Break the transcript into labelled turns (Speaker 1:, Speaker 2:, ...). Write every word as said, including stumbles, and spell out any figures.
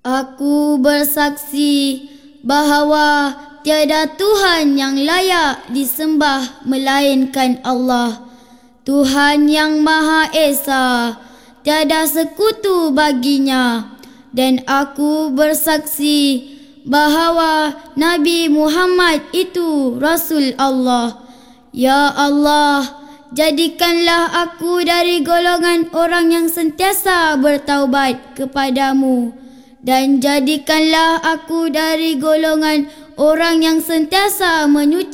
Speaker 1: Aku bersaksi bahawa tiada Tuhan yang layak disembah melainkan Allah, Tuhan yang Maha Esa, tiada sekutu baginya. Dan aku bersaksi bahawa Nabi Muhammad itu Rasul Allah. Ya Allah, jadikanlah aku dari golongan orang yang sentiasa bertaubat kepadamu, dan jadikanlah aku dari golongan orang yang sentiasa menyucikan